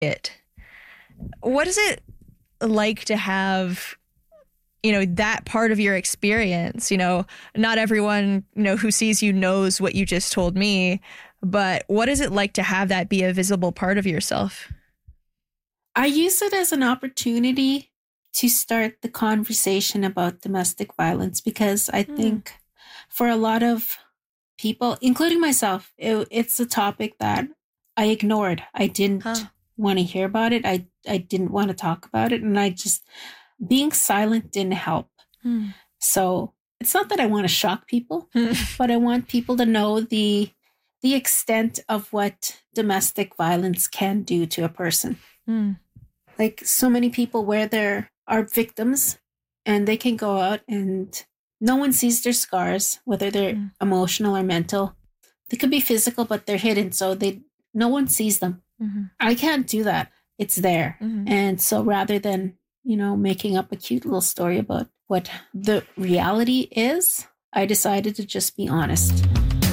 it. What is it like to have, that part of your experience? Not everyone, who sees you knows what you just told me, but what is it like to have that be a visible part of yourself? I use it as an opportunity to start the conversation about domestic violence, because I think for a lot of people, including myself, it's a topic that I ignored. I didn't want to hear about it. I didn't want to talk about it. And being silent didn't help. So it's not that I want to shock people, but I want people to know the extent of what domestic violence can do to a person. Like, so many people are victims, and they can go out and no one sees their scars, whether they're emotional or mental. They could be physical, but they're hidden, so no one sees them. I can't do that. It's there. And so rather than, making up a cute little story about what the reality is, I decided to just be honest.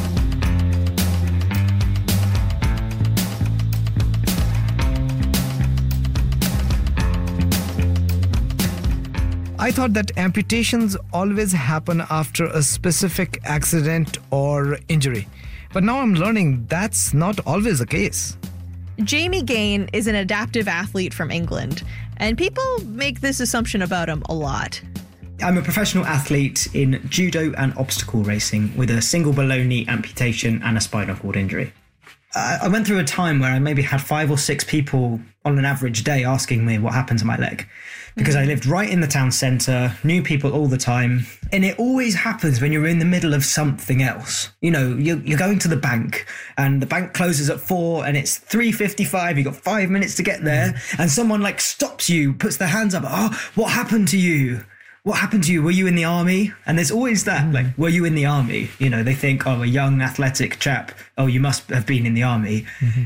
I thought that amputations always happen after a specific accident or injury. But now I'm learning that's not always the case. Jamie Gain is an adaptive athlete from England, and people make this assumption about him a lot. I'm a professional athlete in judo and obstacle racing with a single below knee amputation and a spinal cord injury. I went through a time where I maybe had 5 or 6 people on an average day asking me what happened to my leg, because I lived right in the town centre, knew people all the time. And it always happens when you're in the middle of something else. You're going to the bank and the bank closes at 4 and it's 3:55. You've got 5 minutes to get there, and someone stops you, puts their hands up. Oh, what happened to you? What happened to you? Were you in the army? And there's always that, were you in the army? They think, oh, a young athletic chap, oh, you must have been in the army.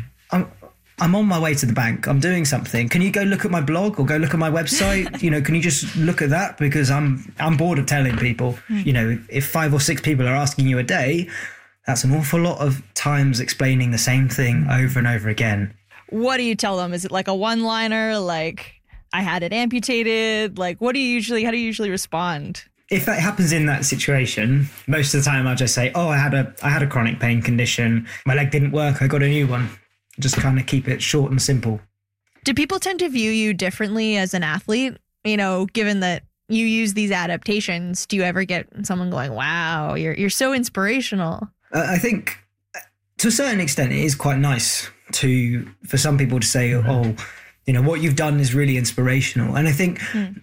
I'm on my way to the bank. I'm doing something. Can you go look at my blog or go look at my website? Can you just look at that? Because I'm bored of telling people, if 5 or 6 people are asking you a day, that's an awful lot of times explaining the same thing over and over again. What do you tell them? Is it like a one-liner, I had it amputated? How do you usually respond? If that happens in that situation, most of the time I'll just say, oh, I had a chronic pain condition. My leg didn't work. I got a new one. Just kind of keep it short and simple. Do people tend to view you differently as an athlete? Given that you use these adaptations, do you ever get someone going, wow, you're so inspirational? I think to a certain extent, it is quite nice for some people to say, oh, what you've done is really inspirational. And I think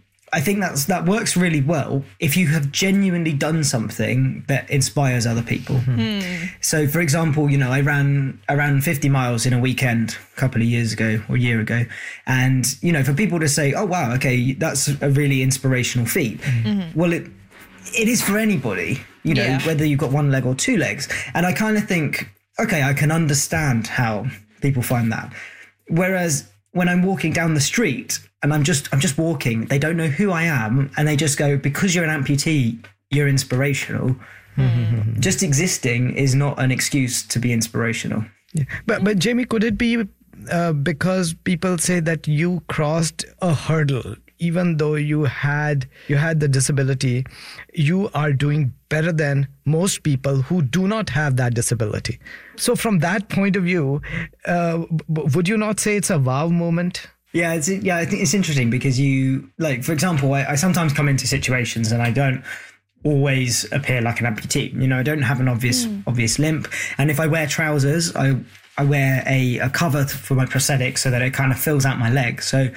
that works really well if you have genuinely done something that inspires other people. So, for example, I ran 50 miles in a weekend a couple of years ago or a year ago. And, for people to say, oh, wow, okay, that's a really inspirational feat. Well, it is for anybody, whether you've got one leg or 2 legs. And I kind of think, okay, I can understand how people find that. Whereas when I'm walking down the street and I'm just walking, they don't know who I am, and they just go, because you're an amputee, you're inspirational. Just existing is not an excuse to be inspirational. Yeah. But Jamie, could it be because people say that you crossed a hurdle? Even though you had the disability, you are doing better than most people who do not have that disability. So from that point of view, would you not say it's a wow moment? Yeah, I think it's interesting because for example, I sometimes come into situations and I don't always appear like an amputee. I don't have an obvious limp. And if I wear trousers, I wear a cover for my prosthetic so that it kind of fills out my leg. So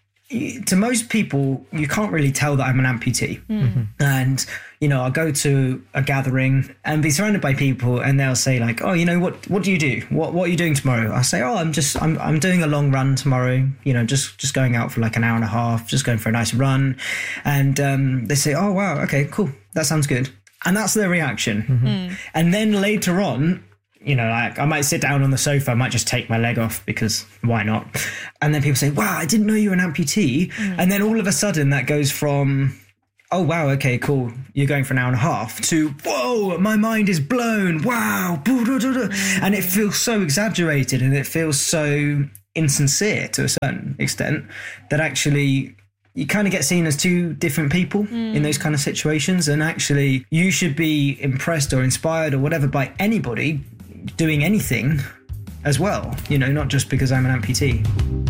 to most people, you can't really tell that I'm an amputee. And, I'll go to a gathering and be surrounded by people and they'll say oh, what do you do? What are you doing tomorrow? I say, oh, I'm doing a long run tomorrow, just going out for an hour and a half, just going for a nice run. And they say, oh, wow, okay, cool. That sounds good. And that's their reaction. And then later on, I might sit down on the sofa, I might just take my leg off because why not? And then people say, wow, I didn't know you were an amputee. And then all of a sudden that goes from, oh, wow, okay, cool, you're going for an hour and a half, to, whoa, my mind is blown, wow. And it feels so exaggerated and it feels so insincere to a certain extent, that actually you kind of get seen as two different people in those kind of situations. And actually you should be impressed or inspired or whatever by anybody doing anything as well, not just because I'm an amputee.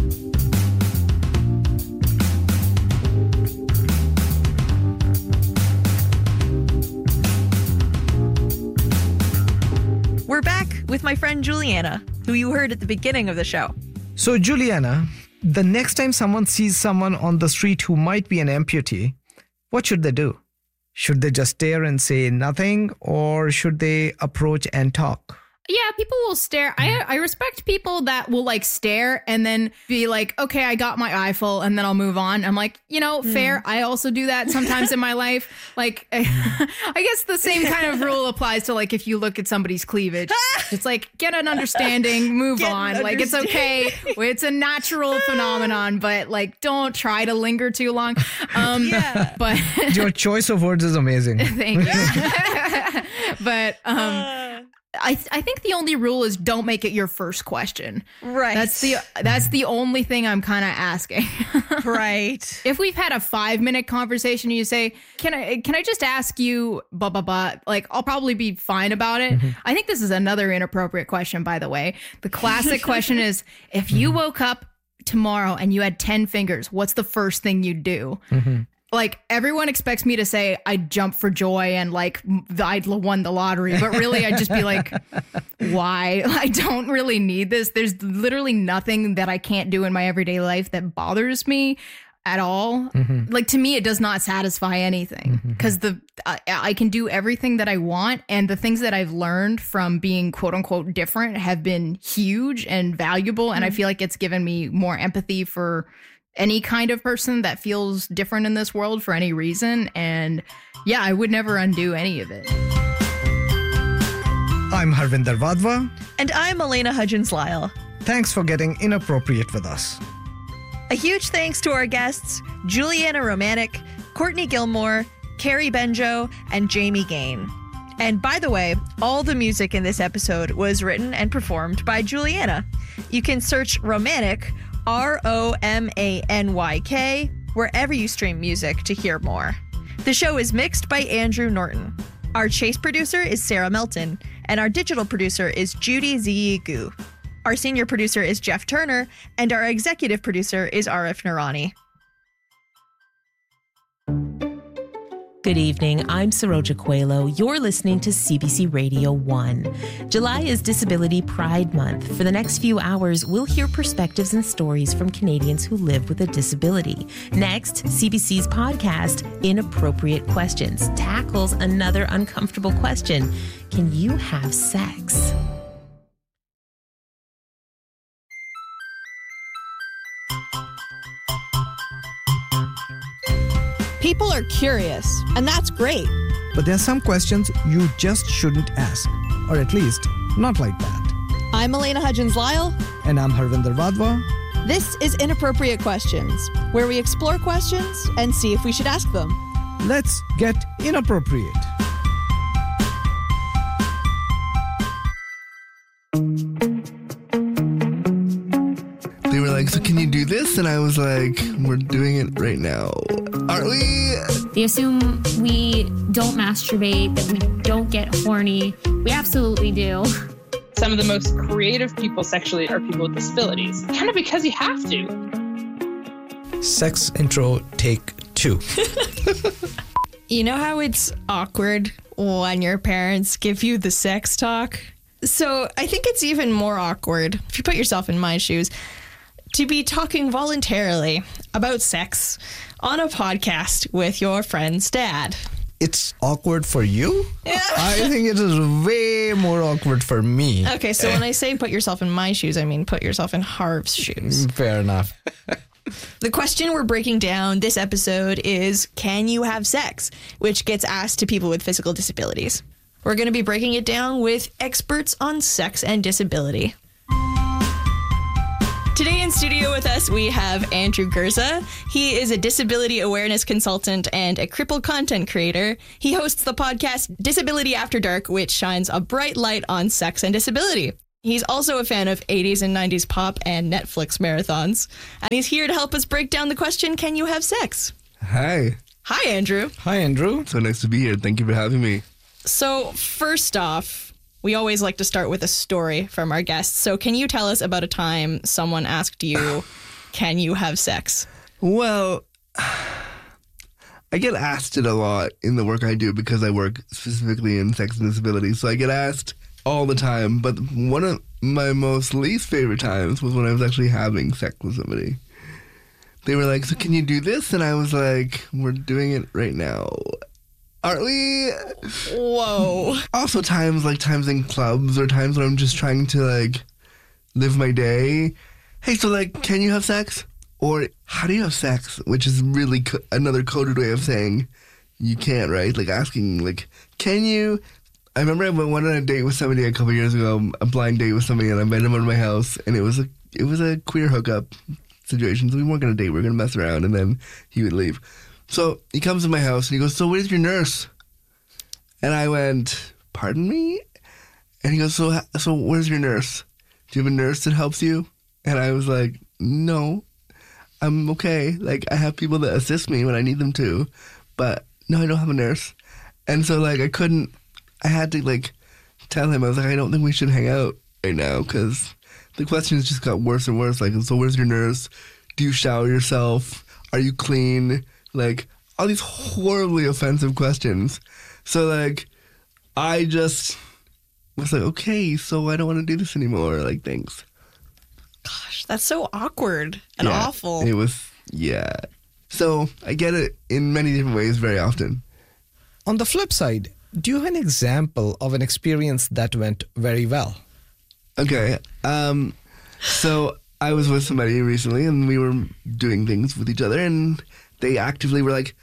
We're back with my friend Juliana, who you heard at the beginning of the show. So, Juliana, the next time someone sees someone on the street who might be an amputee, what should they do? Should they just stare and say nothing, or should they approach and talk? Yeah, people will stare. I respect people that will like stare and then be like, okay, I got my eye full and then I'll move on. I'm like, fair. I also do that sometimes in my life. Like, I guess the same kind of rule applies to like if you look at somebody's cleavage. It's like, get an understanding, move on. Like, it's okay. It's a natural phenomenon, but like, don't try to linger too long. But your choice of words is amazing. Thank you. But I think the only rule is don't make it your first question. Right. That's the only thing I'm kind of asking. Right. If we've had a 5-minute conversation and you say, can I just ask you blah, blah, blah, like I'll probably be fine about it. Mm-hmm. I think this is another inappropriate question, by the way. The classic question is, if you woke up tomorrow and you had 10 fingers, what's the first thing you'd do? Mm-hmm. Like, everyone expects me to say I'd jump for joy and like I'd won the lottery, but really I'd just be like, why? I don't really need this. There's literally nothing that I can't do in my everyday life that bothers me at all. Mm-hmm. Like, to me, it does not satisfy anything because I can do everything that I want. And the things that I've learned from being quote unquote different have been huge and valuable. And I feel like it's given me more empathy for any kind of person that feels different in this world for any reason. And yeah, I would never undo any of it. I'm Harvinder Vadva. And I'm Elena Hudgens-Lyle. Thanks for getting inappropriate with us. A huge thanks to our guests, Juliana Romanek, Courtney Gilmore, Carrie Benjo, and Jamie Gain. And by the way, all the music in this episode was written and performed by Juliana. You can search Romanek, ROMANYK, wherever you stream music to hear more. The show is mixed by Andrew Norton. Our chase producer is Sarah Melton, and our digital producer is Judy Ziyigu. Our senior producer is Jeff Turner, and our executive producer is Arif Nurani. Good evening. I'm Saroja Coelho. You're listening to CBC Radio 1. July is Disability Pride Month. For the next few hours, we'll hear perspectives and stories from Canadians who live with a disability. Next, CBC's podcast, Inappropriate Questions, tackles another uncomfortable question. Can you have sex? People are curious, and that's great. But there are some questions you just shouldn't ask, or at least not like that. I'm Elena Hudgens-Lyle. And I'm Harvinder Vadva. This is Inappropriate Questions, where we explore questions and see if we should ask them. Let's get inappropriate. They were like, so can you do this? And I was like, we're doing it right now. Aren't we? They assume we don't masturbate, that we don't get horny. We absolutely do. Some of the most creative people sexually are people with disabilities. Kind of because you have to. Sex intro take 2. You know how it's awkward when your parents give you the sex talk? So I think it's even more awkward, if you put yourself in my shoes, to be talking voluntarily about sex on a podcast with your friend's dad. It's awkward for you? Yeah. I think it is way more awkward for me. Okay, so when I say put yourself in my shoes, I mean put yourself in Harv's shoes. Fair enough. The question we're breaking down this episode is, can you have sex? Which gets asked to people with physical disabilities. We're going to be breaking it down with experts on sex and disability. Today in studio with us, we have Andrew Gurza. He is a disability awareness consultant and a crippled content creator. He hosts the podcast Disability After Dark, which shines a bright light on sex and disability. He's also a fan of 80s and 90s pop and Netflix marathons. And he's here to help us break down the question, can you have sex? Hi. Hi, Andrew. Hi, Andrew. So nice to be here. Thank you for having me. So first off, we always like to start with a story from our guests. So can you tell us about a time someone asked you, can you have sex? Well, I get asked it a lot in the work I do because I work specifically in sex and disability. So I get asked all the time. But one of my most least favorite times was when I was actually having sex with somebody. They were like, so can you do this? And I was like, we're doing it right now. Aren't we? Whoa. Also times in clubs or times when I'm just trying to like live my day. Hey, so like, can you have sex? Or how do you have sex? Which is really another coded way of saying you can't, right? Like asking like, can you? I remember I went on a date with somebody a couple years ago, a blind date with somebody, and I met him at my house, and it was a queer hookup situation. So we weren't going to date, we were going to mess around, and then he would leave. So he comes to my house, and he goes, so where's your nurse? And I went, pardon me? And he goes, so where's your nurse? Do you have a nurse that helps you? And I was like, no, I'm okay. Like, I have people that assist me when I need them to, but no, I don't have a nurse. And so, like, I had to, like, tell him, I was like, I don't think we should hang out right now, because the questions just got worse and worse. Like, so where's your nurse? Do you shower yourself? Are you clean? Like, all these horribly offensive questions. So, like, I just was like, okay, so I don't want to do this anymore. Like, thanks. Gosh, that's so awkward and awful. It was, yeah. So, I get it in many different ways very often. On the flip side, do you have an example of an experience that went very well? Okay. So I was with somebody recently and we were doing things with each other and they actively were like,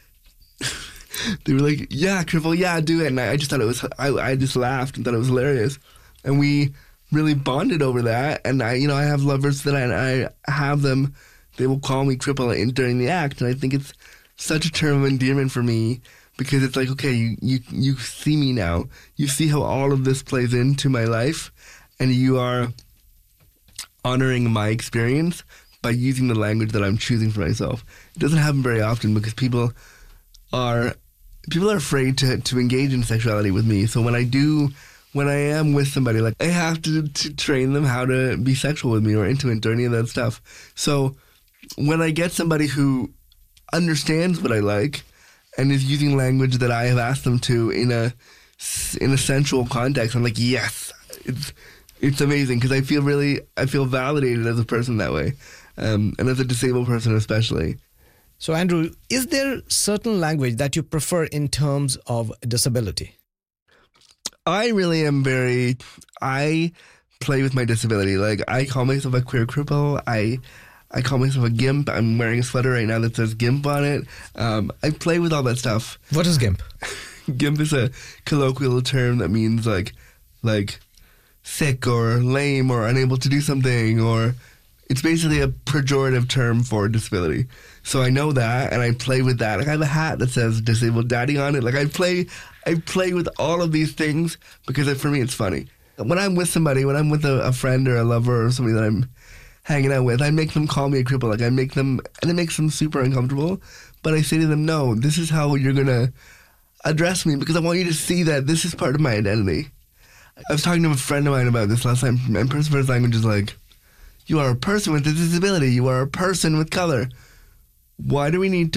yeah, Cripple, yeah, do it. And I just thought it was, I just laughed and thought it was hilarious. And we really bonded over that. And I have lovers that I have them, they will call me Cripple during the act. And I think it's such a term of endearment for me because it's like, okay, you see me now. You see how all of this plays into my life. And you are honoring my experience by using the language that I'm choosing for myself. It doesn't happen very often because people are afraid to engage in sexuality with me. So when I am with somebody, like I have to train them how to be sexual with me or intimate or any of that stuff. So when I get somebody who understands what I like and is using language that I have asked them to in a sensual context, I'm like, yes, it's amazing because I feel validated as a person that way, and as a disabled person especially. So Andrew, is there certain language that you prefer in terms of disability? I really am I play with my disability. Like I call myself a queer cripple. I call myself a GIMP. I'm wearing a sweater right now that says GIMP on it. I play with all that stuff. What is GIMP? GIMP is a colloquial term that means like sick or lame or unable to do something, or it's basically a pejorative term for disability. So I know that and I play with that. Like I have a hat that says disabled daddy on it. Like I play with all of these things because for me it's funny. When I'm with somebody, when I'm with a friend or a lover or somebody that I'm hanging out with, I make them call me a cripple. Like I make them, and it makes them super uncomfortable. But I say to them, no, this is how you're going to address me because I want you to see that this is part of my identity. I was talking to a friend of mine about this last time, and person first language is like, you are a person with a disability. You are a person with color. Why do we need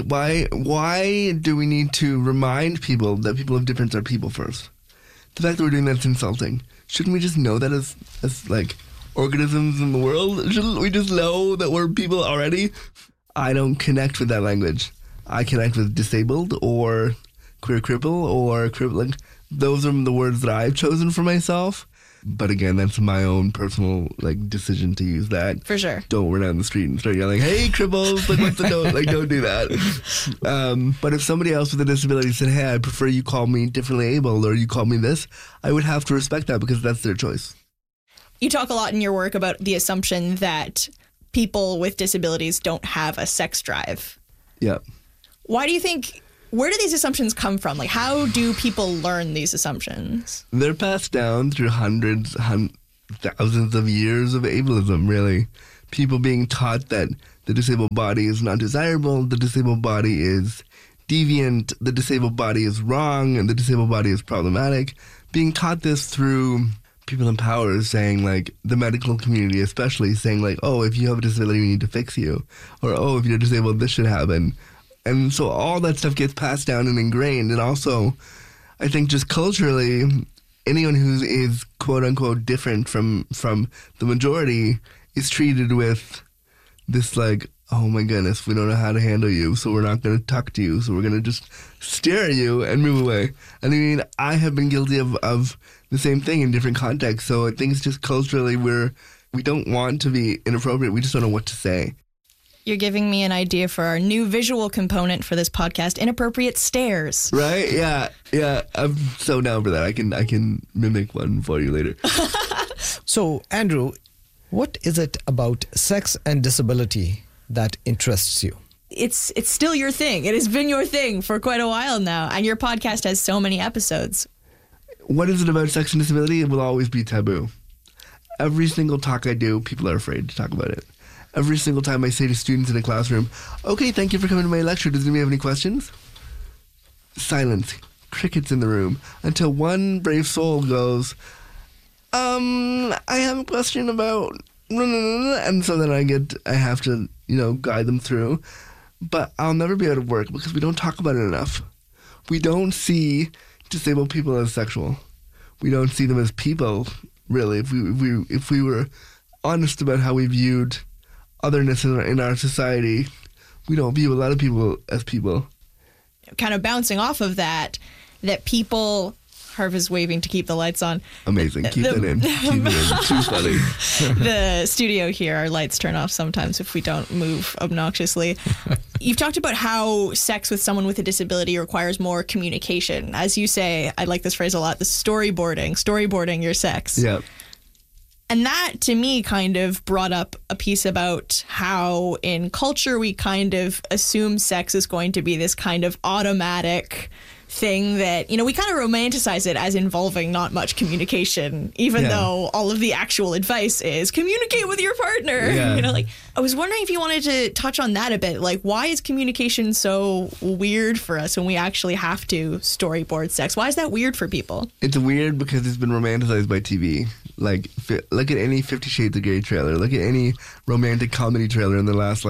to remind people that people of difference are people first? The fact that we're doing that's insulting. Shouldn't we just know that as like organisms in the world? Shouldn't we just know that we're people already? I don't connect with that language. I connect with disabled or queer cripple or crippling. Those are the words that I've chosen for myself. But again, that's my own personal decision to use that. For sure. Don't run down the street and start yelling, "Hey, cripples!" What's the note? Don't do that. But if somebody else with a disability said, "Hey, I prefer you call me differently abled," or "You call me this," I would have to respect that because that's their choice. You talk a lot in your work about the assumption that people with disabilities don't have a sex drive. Yeah. Why do you think? Where do these assumptions come from? How do people learn these assumptions? They're passed down through hundreds thousands of years of ableism, really. People being taught that the disabled body is not desirable, the disabled body is deviant, the disabled body is wrong, and the disabled body is problematic. Being taught this through people in power saying, like, the medical community especially, saying, like, oh, if you have a disability, we need to fix you. Or, oh, if you're disabled, this should happen. And so all that stuff gets passed down and ingrained. And also, I think just culturally, anyone who is quote-unquote different from the majority is treated with this, like, oh my goodness, we don't know how to handle you, so we're not going to talk to you, so we're going to just stare at you and move away. And I mean, I have been guilty of the same thing in different contexts. So I think it's just culturally we don't want to be inappropriate. We just don't know what to say. You're giving me an idea for our new visual component for this podcast, inappropriate stares. Right? Yeah. I'm so down for that. I can mimic one for you later. So, Andrew, what is it about sex and disability that interests you? It's still your thing. It has been your thing for quite a while now, and your podcast has so many episodes. What is it about sex and disability? It will always be taboo. Every single talk I do, people are afraid to talk about it. Every single time I say to students in a classroom, okay, thank you for coming to my lecture. Does anybody have any questions? Silence. Crickets in the room. Until one brave soul goes, I have a question about... And so then I have to, guide them through. But I'll never be out of work because we don't talk about it enough. We don't see disabled people as sexual. We don't see them as people, really. If we were honest about how we viewed otherness in our society, we don't view a lot of people as people. Kind of bouncing off of that people... Harv is waving to keep the lights on. Amazing. Keep it in. Keep it in. Too funny. The studio here, our lights turn off sometimes if we don't move obnoxiously. You've talked about how sex with someone with a disability requires more communication. As you say, I like this phrase a lot, the storyboarding your sex. Yeah. And that, to me, kind of brought up a piece about how in culture we kind of assume sex is going to be this kind of automatic thing that, we kind of romanticize it as involving not much communication, even though all of the actual advice is communicate with your partner. Yeah. I was wondering if you wanted to touch on that a bit. Like, why is communication so weird for us when we actually have to storyboard sex? Why is that weird for people? It's weird because it's been romanticized by TV. Like, look at any 50 Shades of Grey trailer. Look at any romantic comedy trailer in the last,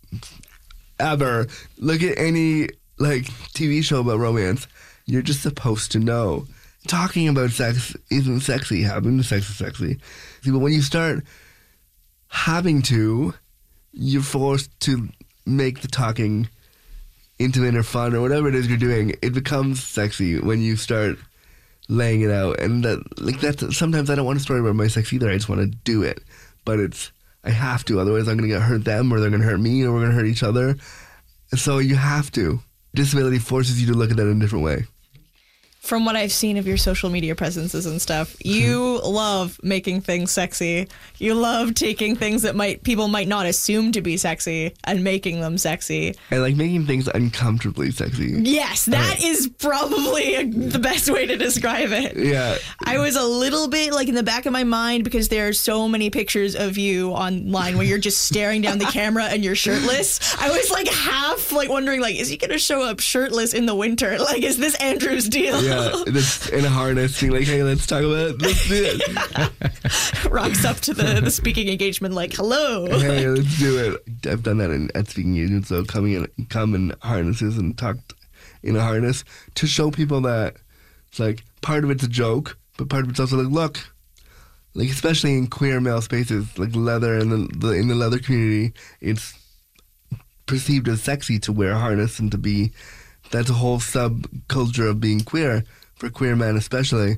ever. Look at any, TV show about romance. You're just supposed to know. Talking about sex isn't sexy. Having sex is sexy. See, but when you start having to, you're forced to make the talking intimate or fun or whatever it is you're doing. It becomes sexy when you start laying it out. And that's sometimes I don't want to story about my sex either. I just want to do it. But I have to. Otherwise I'm going to hurt them, or they're going to hurt me, or we're going to hurt each other. So you have to. Disability forces you to look at that in a different way. From what I've seen of your social media presences and stuff, you love making things sexy. You love taking things that people might not assume to be sexy and making them sexy. I like making things uncomfortably sexy. Yes, that is probably the best way to describe it. Yeah. I was a little bit in the back of my mind because there are so many pictures of you online where you're just staring down the camera and you're shirtless. I was half wondering is he going to show up shirtless in the winter? Is this Andrew's deal? Yeah, that's in a harness, being hey, let's talk about it. Let's do it. Rocks up to the speaking engagement hello. Hey, let's do it. I've done that at speaking engagements, so come in harnesses and talk in a harness to show people that it's part of it's a joke, but part of it's also look, especially in queer male spaces, leather and in the leather community, it's perceived as sexy to wear a harness and to be. That's a whole subculture of being queer, for queer men especially.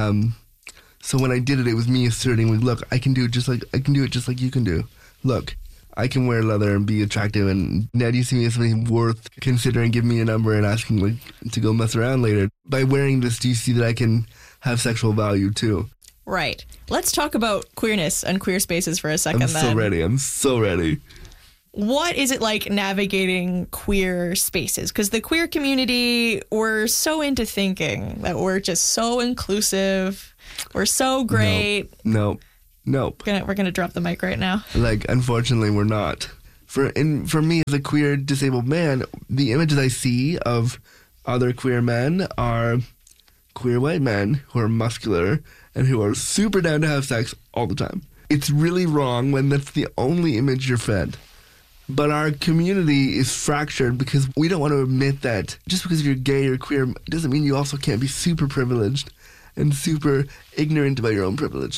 So when I did it, it was me asserting, look, I can do it just like you can do. Look, I can wear leather and be attractive, and now do you see me as something worth considering giving me a number and asking to go mess around later? By wearing this, do you see that I can have sexual value too? Right. Let's talk about queerness and queer spaces for a second. I'm so ready. What is it like navigating queer spaces? Because the queer community, we're so into thinking that we're just so inclusive. We're so great. No. Nope. We're gonna drop the mic right now. Like, unfortunately, we're not. For me, as a queer disabled man, the images I see of other queer men are queer white men who are muscular and who are super down to have sex all the time. It's really wrong when that's the only image you're fed. But our community is fractured because we don't want to admit that just because you're gay or queer doesn't mean you also can't be super privileged and super ignorant about your own privilege.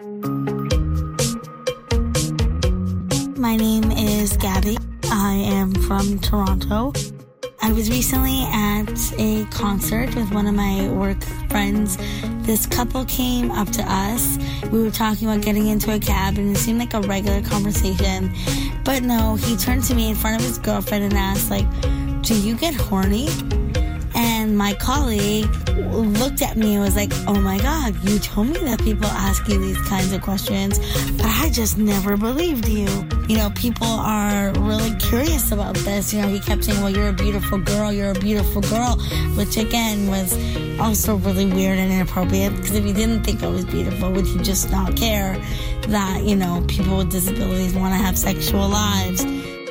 My name is Gabby. I am from Toronto. I was recently at a concert with one of my work friends. This couple came up to us. We were talking about getting into a cab, and it seemed like a regular conversation. But no, he turned to me in front of his girlfriend and asked, like, do you get horny? And my colleague looked at me and was like, oh my God, you told me that people ask you these kinds of questions, but I just never believed you. You know, people are really curious about this. You know, he kept saying, well, you're a beautiful girl, which again was also really weird and inappropriate, because if he didn't think I was beautiful, would he just not care that, you know, people with disabilities want to have sexual lives?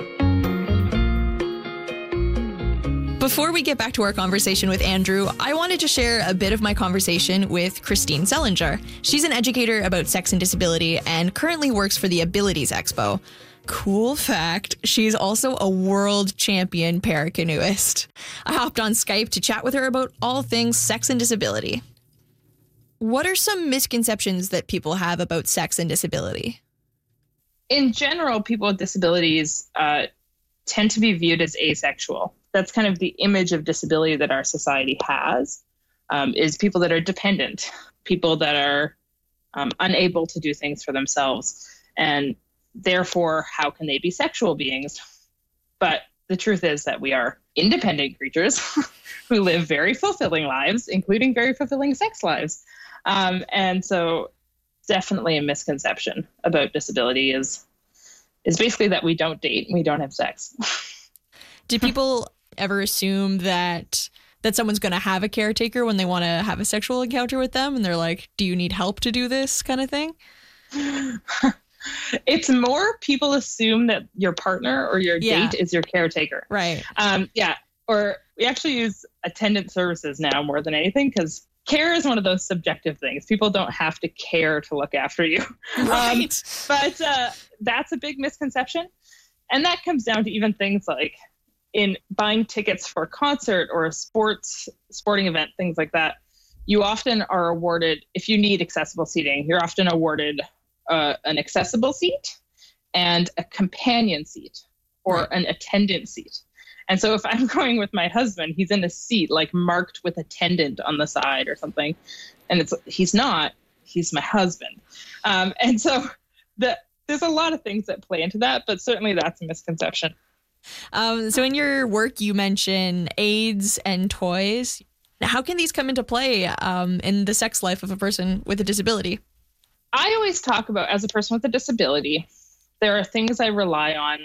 Before we get back to our conversation with Andrew, I wanted to share a bit of my conversation with Christine Selinger. She's an educator about sex and disability and currently works for the Abilities Expo. Cool fact, she's also a world champion paracanoeist. I hopped on Skype to chat with her about all things sex and disability. What are some misconceptions that people have about sex and disability? In general, people with disabilities tend to be viewed as asexual. That's kind of the image of disability that our society has, is people that are dependent, people that are unable to do things for themselves. And therefore, how can they be sexual beings? But the truth is that we are independent creatures who live very fulfilling lives, including very fulfilling sex lives. And so definitely a misconception about disability is basically that we don't date and we don't have sex. Do people ever assume that someone's going to have a caretaker when they want to have a sexual encounter with them, and they're like, do you need help to do this kind of thing? It's more people assume that your partner or your date is your caretaker. Right. Or we actually use attendant services now more than anything, because care is one of those subjective things. People don't have to care to look after you. Right. But that's a big misconception. And that comes down to even things like in buying tickets for a concert or a sporting event, things like that. You often are awarded, if you need accessible seating, you're often awarded an accessible seat and a companion seat or an attendant seat. And so if I'm going with my husband, he's in a seat like marked with attendant on the side or something. And he's not, he's my husband. And so there's a lot of things that play into that, but certainly that's a misconception. So in your work, you mention aids and toys. How can these come into play in the sex life of a person with a disability? I always talk about, as a person with a disability, there are things I rely on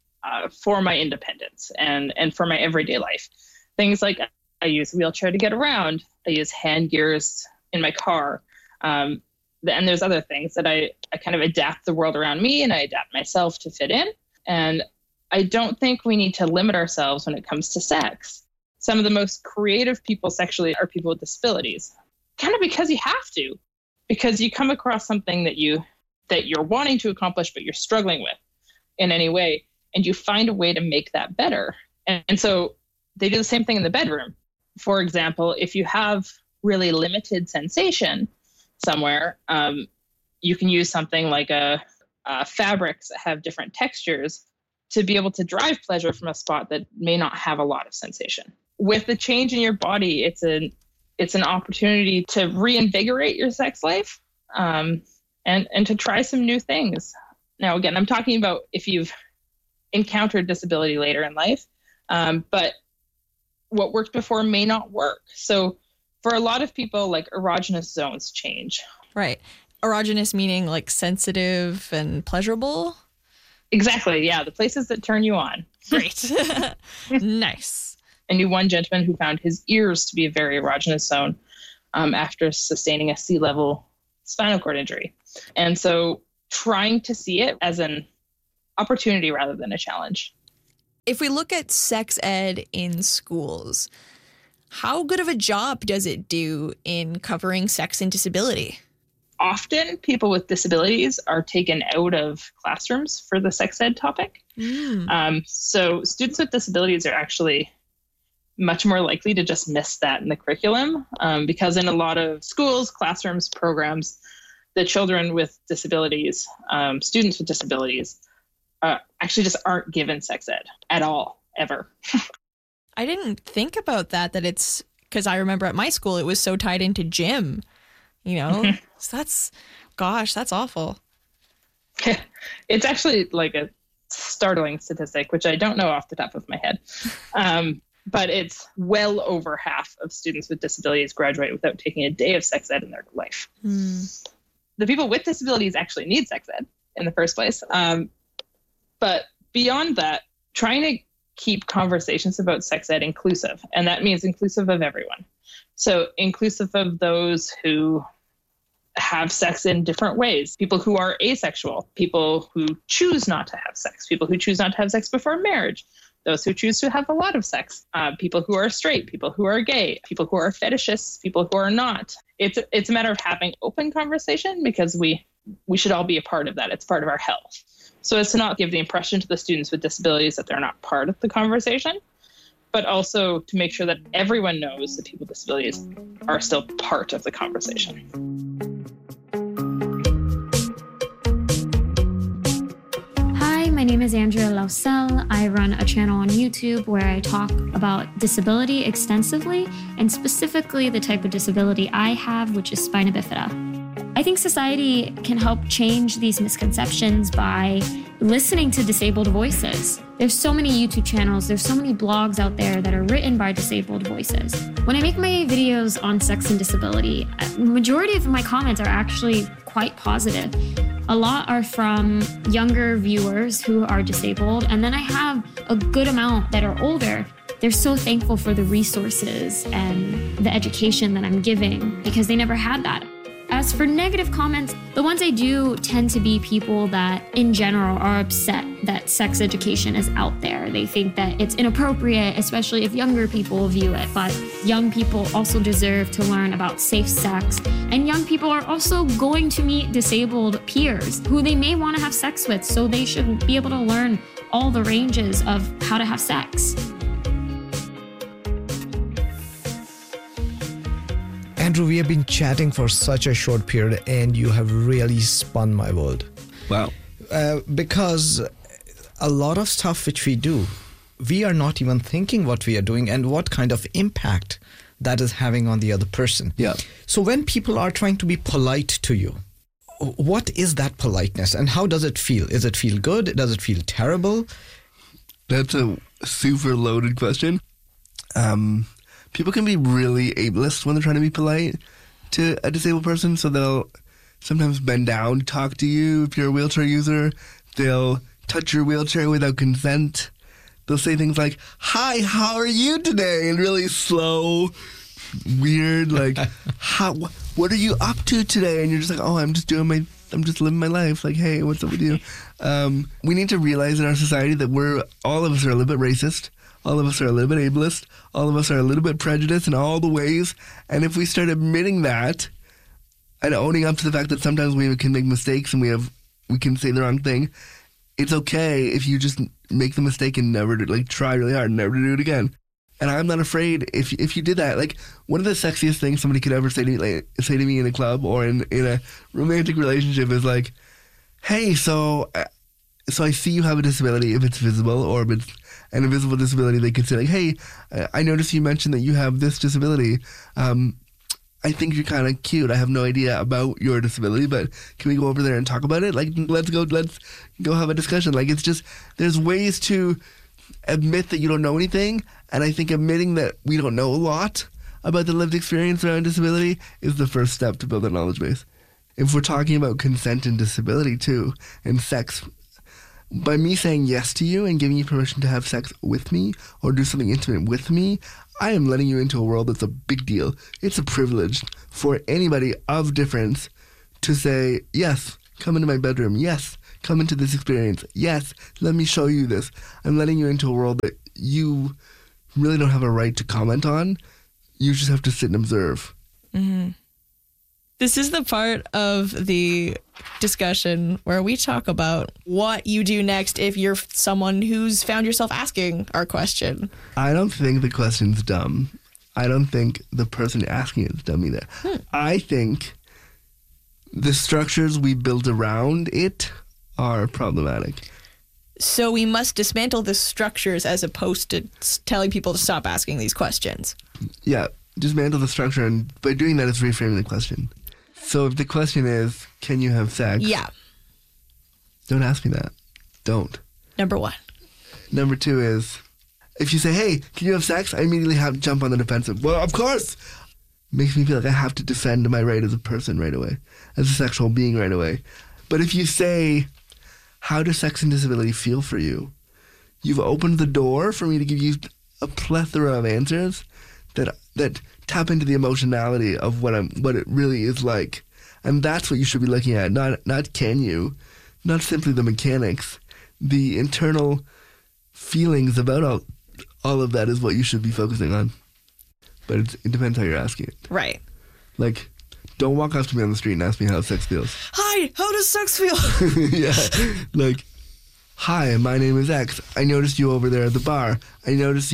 for my independence and for my everyday life. Things like I use a wheelchair to get around. I use hand gears in my car. And there's other things that I kind of adapt the world around me, and I adapt myself to fit in. And I don't think we need to limit ourselves when it comes to sex. Some of the most creative people sexually are people with disabilities, kind of because you have to, because you come across something that you're wanting to accomplish, but you're struggling with in any way, and you find a way to make that better. And so they do the same thing in the bedroom. For example, if you have really limited sensation somewhere, you can use something like fabrics that have different textures to be able to drive pleasure from a spot that may not have a lot of sensation. With the change in your body, it's an opportunity to reinvigorate your sex life and to try some new things. Now, again, I'm talking about if you've encountered disability later in life, but what worked before may not work. So for a lot of people, like erogenous zones change. Right. Erogenous meaning like sensitive and pleasurable? Exactly. Yeah. The places that turn you on. Great. Nice. I knew one gentleman who found his ears to be a very erogenous zone after sustaining a sea level spinal cord injury. And so trying to see it as an opportunity rather than a challenge. If we look at sex ed in schools, how good of a job does it do in covering sex and disability? Often people with disabilities are taken out of classrooms for the sex ed topic. So students with disabilities are actually much more likely to just miss that in the curriculum because in a lot of schools, classrooms, programs, the children with disabilities, students with disabilities, actually just aren't given sex ed at all, ever. I didn't think about that it's because I remember at my school it was so tied into gym, you know? So that's awful. It's actually like a startling statistic, which I don't know off the top of my head. But it's well over half of students with disabilities graduate without taking a day of sex ed in their life. The people with disabilities actually need sex ed in the first place. But beyond that, trying to keep conversations about sex ed inclusive, and that means inclusive of everyone. So inclusive of those who have sex in different ways, people who are asexual, people who choose not to have sex, people who choose not to have sex before marriage, those who choose to have a lot of sex, people who are straight, people who are gay, people who are fetishists, people who are not. It's a matter of having open conversation because we should all be a part of that. It's part of our health. So as to not give the impression to the students with disabilities that they're not part of the conversation, but also to make sure that everyone knows that people with disabilities are still part of the conversation. Hi, my name is Andrea Lausel. I run a channel on YouTube where I talk about disability extensively, and specifically the type of disability I have, which is spina bifida. I think society can help change these misconceptions by listening to disabled voices. There's so many YouTube channels, there's so many blogs out there that are written by disabled voices. When I make my videos on sex and disability, the majority of my comments are actually quite positive. A lot are from younger viewers who are disabled, and then I have a good amount that are older. They're so thankful for the resources and the education that I'm giving because they never had that. As for negative comments, the ones I do tend to be people that in general are upset that sex education is out there. They think that it's inappropriate, especially if younger people view it. But young people also deserve to learn about safe sex. And young people are also going to meet disabled peers who they may want to have sex with. So they should be able to learn all the ranges of how to have sex. Andrew, we have been chatting for such a short period and you have really spun my world. Wow. Because a lot of stuff which we do, we are not even thinking what we are doing and what kind of impact that is having on the other person. Yeah. So when people are trying to be polite to you, what is that politeness and how does it feel? Does it feel good? Does it feel terrible? That's a super loaded question. People can be really ableist when they're trying to be polite to a disabled person, so they'll sometimes bend down to talk to you if you're a wheelchair user. They'll touch your wheelchair without consent. They'll say things like, "Hi, how are you today?" and really slow, weird, like, what are you up to today? And you're just like, "Oh, I'm just living my life." Like, "Hey, what's up with you?" We need to realize in our society that all of us are a little bit racist. All of us are a little bit ableist. All of us are a little bit prejudiced in all the ways. And if we start admitting that and owning up to the fact that sometimes we can make mistakes and we can say the wrong thing, it's okay if you just make the mistake and never try really hard and never do it again. And I'm not afraid if you did that. Like, one of the sexiest things somebody could ever say to me in a club or in a romantic relationship is like, "Hey, so I see you have a disability," if it's visible, or if it's an invisible disability, they could say like, "Hey, I noticed you mentioned that you have this disability. I think you're kind of cute. I have no idea about your disability, but can we go over there and talk about it? Like, let's go have a discussion." Like, it's just, there's ways to admit that you don't know anything. And I think admitting that we don't know a lot about the lived experience around disability is the first step to build a knowledge base. If we're talking about consent and disability too, and sex, by me saying yes to you and giving you permission to have sex with me or do something intimate with me, I am letting you into a world that's a big deal. It's a privilege for anybody of difference to say, yes, come into my bedroom. Yes, come into this experience. Yes, let me show you this. I'm letting you into a world that you really don't have a right to comment on. You just have to sit and observe. Mm-hmm. This is the part of the discussion where we talk about what you do next if you're someone who's found yourself asking our question. I don't think the question's dumb. I don't think the person asking it is dumb either. I think the structures we build around it are problematic. So we must dismantle the structures as opposed to telling people to stop asking these questions. Yeah, dismantle the structure, and by doing that, it's reframing the question. So if the question is, can you have sex? Yeah. Don't ask me that. Don't. Number one. Number two is, if you say, hey, can you have sex? I immediately have to jump on the defensive. Well, of course. Makes me feel like I have to defend my right as a person right away, as a sexual being right away. But if you say, how does sex and disability feel for you? You've opened the door for me to give you a plethora of answers that tap into the emotionality of what it really is like. And that's what you should be looking at, not can you, not simply the mechanics. The internal feelings about all of that is what you should be focusing on. But it depends how you're asking it. Right. Like, don't walk up to me on the street and ask me how sex feels. Hi, how does sex feel? Yeah. Like, hi, my name is X. I noticed you over there at the bar. I noticed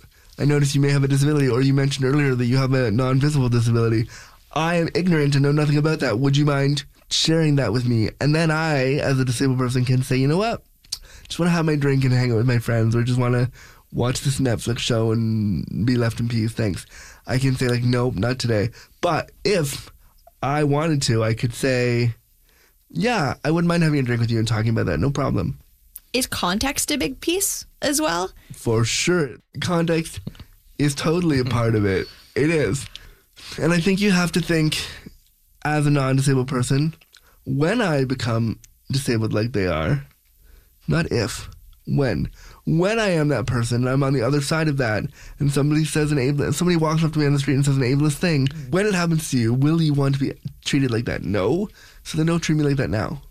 you may have a disability, or you mentioned earlier that you have a non-visible disability. I am ignorant and know nothing about that. Would you mind sharing that with me? And then I, as a disabled person, can say, you know what? Just want to have my drink and hang out with my friends, or just want to watch this Netflix show and be left in peace. Thanks. I can say, like, nope, not today. But if I wanted to, I could say, yeah, I wouldn't mind having a drink with you and talking about that. No problem. Is context a big piece as well? For sure. Context is totally a part of it. It is. And I think you have to think, as a non-disabled person, when I become disabled like they are, not if, when. When I am that person and I'm on the other side of that, and somebody walks up to me on the street and says an ableist thing, when it happens to you, will you want to be treated like that? No. So then don't treat me like that now.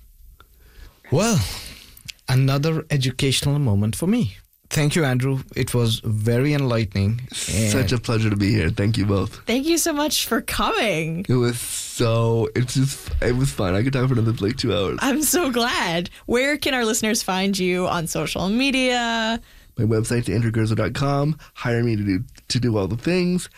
Well, another educational moment for me. Thank you, Andrew. It was very enlightening. Such a pleasure to be here. Thank you both. Thank you so much for coming. It was fun. I could talk for another 2 hours. I'm so glad. Where can our listeners find you on social media? My website's andrewgurza.com. Hire me to do all the things.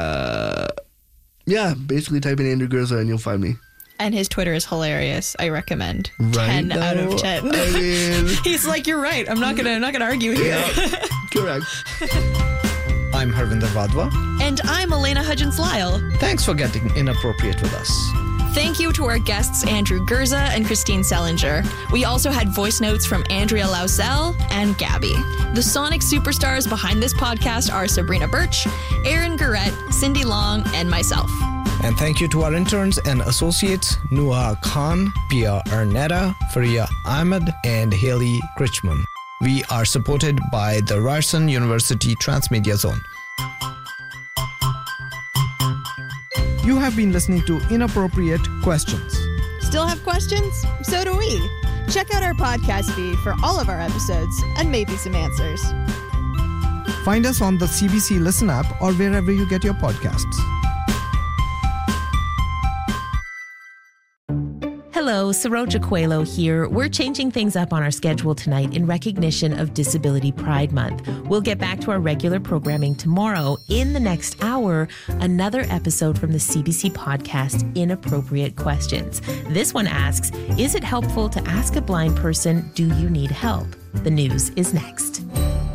Basically type in Andrew Gurza and you'll find me. And his Twitter is hilarious. I recommend. Right 10 out of 10. I mean, he's like, you're right. I'm not gonna argue here. Yeah, correct. I'm Harvinder Vadva. And I'm Elena Hudgens-Lyle. Thanks for getting inappropriate with us. Thank you to our guests Andrew Gurza and Christine Sellinger. We also had voice notes from Andrea Lausel and Gabby. The sonic superstars behind this podcast are Sabrina Birch, Aaron Garrett, Cindy Long, and myself. And thank you to our interns and associates, Nuha Khan, Pia Arnetta, Faria Ahmed, and Haley Krichman. We are supported by the Ryerson University Transmedia Zone. You have been listening to Inappropriate Questions. Still have questions? So do we. Check out our podcast feed for all of our episodes and maybe some answers. Find us on the CBC Listen app or wherever you get your podcasts. Hello, Saroja Coelho here. We're changing things up on our schedule tonight in recognition of Disability Pride Month. We'll get back to our regular programming tomorrow. In the next hour, another episode from the CBC podcast, Inappropriate Questions. This one asks, is it helpful to ask a blind person, do you need help? The news is next.